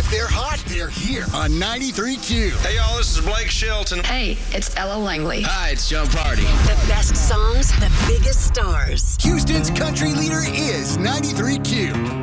If they're hot, they're here on 93.2. Hey, y'all, this is Blake Shelton. Hey, it's Ella Langley. Hi, it's Joe Party. The best songs, the biggest stars. Houston's country leader is 93.2.